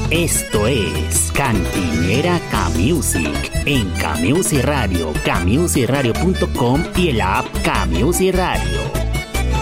Esto es Cantinera K-Music en K-Music Radio, kmusicradio.com y la app K-Music Radio.